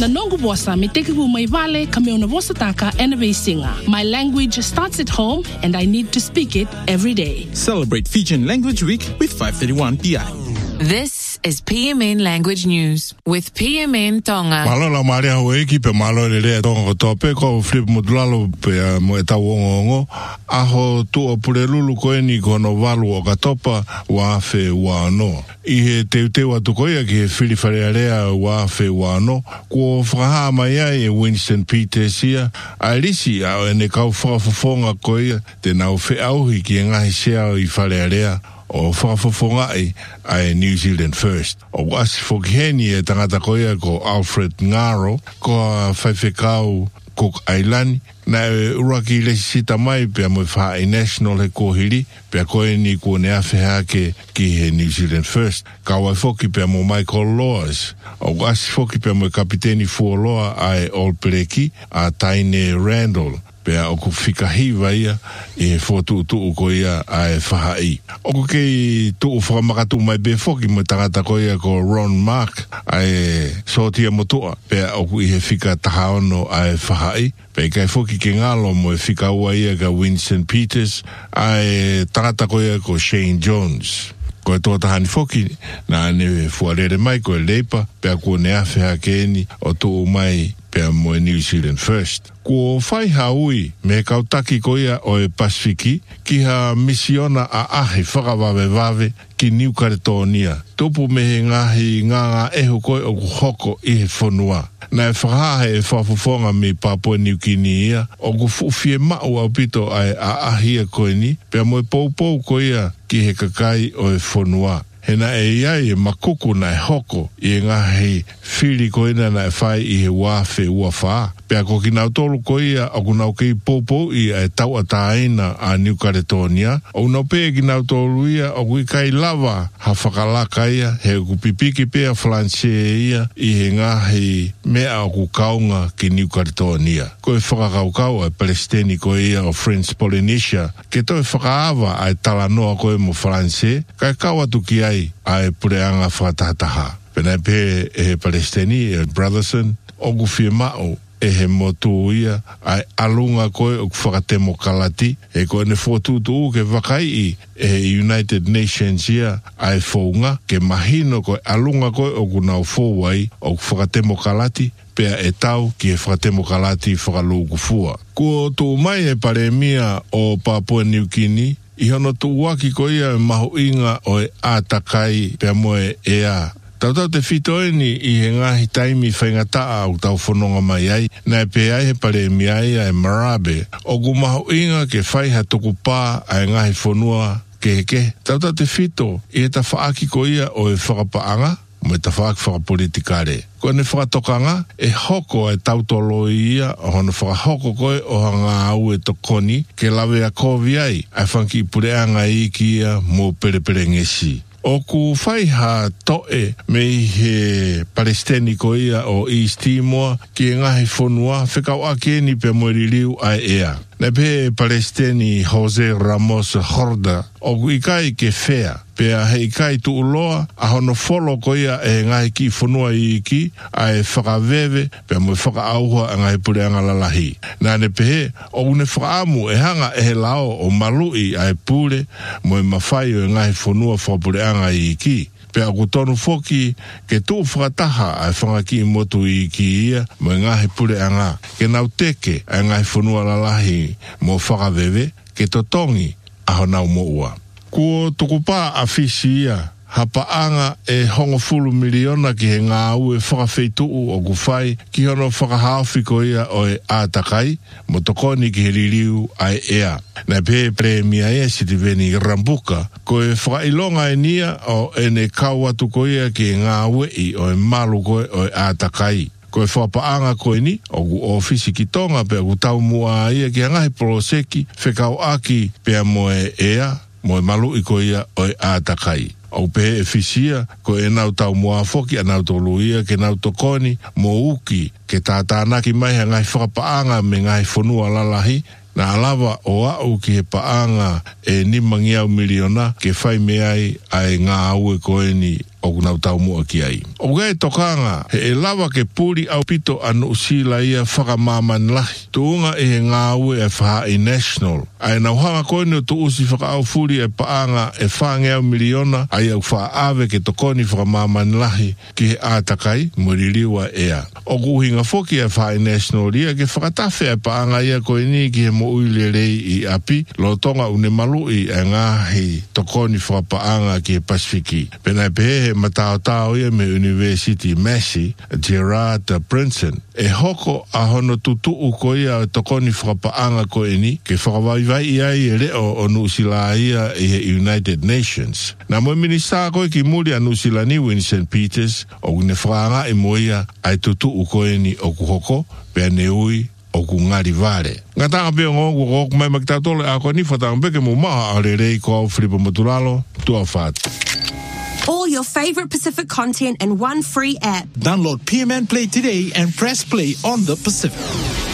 Na nongu bosa me teke pu mai vale ka me ona vosa taka ena veisinga. My language starts at home and I need to speak it every day. Celebrate Fijian Language Week with 531 PI. This is PMN Language News with PMN Tonga. Malo la maria hoe ki pe malo le le tonga tope ko flip modulalo pe mo eta wongo aho tu o pulelulu ko ni kono valu o katopa wa fe wa no I he te wa tu ko ya ki fili farea wa fe wa no ko fraha mai e Winston Peters ia alisi a ene ka fonga ko ia te na fe au ki nga hisia I farea o whakafofonga ai New Zealand First. O wasi whakiheni e tangata koia ko Alfred Ngaro, ko whaiwhekau Cook Island, na uraki le sita mai pia mo whaai national he kohiri, pia koe ni ko nea whea ki he New Zealand First. Ka wai whoki pia mo Michael Laws. O wasi whoki pia mo kapiteni fuoloa ai Olpereki, a Taine Randall. Pea o ku whikahiwa ia e whotu ko ia ai whahai. O ku kei tuu whakamakatu mai befoki mo tangata ko ia ko Ron Mark ai sotia motua. Pea o ku I he whika tahaono ai whahai. Pea kai whoki ke ngalo mo e whika ua ia ka Winston Peters ai tangata ko ia ko Shane Jones. Ko e tō tahani whoki na ane fuarere mai ko e leipa pea ko nea whea keni o tuu mai pea mo New Zealand First. Ko whai haui me kautaki ko ia o e Pasifiki ki ha misiona a ahe whakawawewave ki New Caledonia. Tupu me he ngahi nganga ehu koe o hoko I he whanua. Na e whakahe e whafufonga me Papua New Guinea o ku fufie mau au pito ai a ahia koe ni pea mo e poupou ko ia ki he kakai o e whanua. Hena e iai e makuku na e hoko I ngahi whiri koina na e whai I he wafe ua whaa. Pea ko ki nau tolu ko ia o ku nau kei popo I e tau a tāina a New Caledonia. O nau pēe ki nau tolu ia o ku I kai lava ha whakalaka ia he ku pipiki pēa Flanse ia I he ngahi mea o ku kaunga ki New Caledonia. Ko e whakakaukau a Palestini ko ia o French Polynesia. Ke to e whakaava a talanoa ko e mo Flanse. Kai kawatu ki ai a e pureanga whakatataha. Pena pē e Palestini e Brotherson o ku fie mao. E he motu ia ai alunga koe o whakatemo kalati e koe ne whotutu ke wakai I e United Nations ia ai whounga ke mahino koe alunga koe o kunau whowai o whakatemo kalati pea e tau ki e whakatemo kalati whakaluku fua. Ko tu mai e paremia o Papua New Guinea I hono tu waki ko ia mahu inga o e atakai pea moe ea. Tautau te whitoeni I he ngahi taimi whaingataa au tau whanonga mai ai, na e pe ai he pare mi ai e Marabe, o ku mahu inga ke whaiha tuku pā ai ngahi whanua ke heke. Tautau te whito I he ta whaaki ko ia o e whakapaanga, mo e ta whaaki whakapolitikare. Ko ne whakatokanga e hoko e tautolo ia o hono whakahoko koe o hanga au e tokoni ke lawe a kovi ai, ai whanki pureanga I ki ia mo perepere ngesi. O ku whaiha toe me he Palestini ko ia o East Timor ki ngahi whanua whekau ake ni pe moeriliu ai ea. Ne pe Palestini Jose Ramos Horda o ku ikai ke whea. Pea he ikai tu uloa a hono wholo ko ia e ngahi ki whanua I ki a e whakaweve pea mo whakaauha a ngahi pureanga lalahi. Nā ne pehe o une whakaamu e hanga e he lao o malui a e pule mo e mawhai o e ngahi whanua whapureanga I ki. Pea ku tonu whoki ke tū whakataha ai whangaki I motu I ki ia mo ngahi pureanga ke nau teke a ngahi whanua lalahi mo whakaweve ke totongi a honau mo ua. Ko tukupā a whisi ia, hapaanga e hongo fulu miliona ki he ngā au e whakawheituu o ku whai ki hono whakahawhi ko ia o e ātakai, mo tokoni ki he ririu ai ea. Na pē premia e Sitiveni Rambuka, ko e whakailonga e nia o e ne kauatu ko ia ki he ngā wei o e malu ko o e ātakai. Ko e whapaanga koe ni, o ku ofisi ki tonga pea ku tau mua ia ki hangahi poloseki, whekau aki pea mo e ea, mo e malu I ko ia o e ātakai. O pe e fisia, ko e nau tau mua foki a nau tolu ia ke nau tokoni, mo uki ke tātānaki mai ha ngai whakapaanga me ngai whanua lalahi, na alawa o au ki he paanga e 5 miliona ke whai me ai ngā au e koe ni o kunau tau mua ki ai. O gai tokanga, he lawa ke puri au pito anu usila ia whakamaman lahi. Tuunga he ngā ue whaha national. Ai nauhanga koene o tu usi whakau furi paanga whangea miliona ai au whaawe ke tokoni whakamaman lahi ki he ātakai muririwa ea. O kuhinga foki whaha national ia ke whakatawhi paanga ia koeni ki he mo uile rei i api lo tonga une malui ngahi tokoni whakapaanga ki he Pasifiki. Pena pehe matao ia me University Massey, Gerard Princeton. E hoko a hono tutu ko ia tokoni whakapaanga koeni ke whakawaiwai ia i reo o Nusila ia i he United Nations. Na mo minista koe ki muri a Nusila niu in St. Peters o kune whakaanga i moia ai tutu koeni o kuhoko pea neui o ku ngari vare. Ngatanga pe ngongo ko mai maktatole a ko ni fatang be ke mo ma ale rei ko Filipo Motulalo tu afat. All your favorite Pacific content in one free app. Download PMN Play today and press play on the Pacific.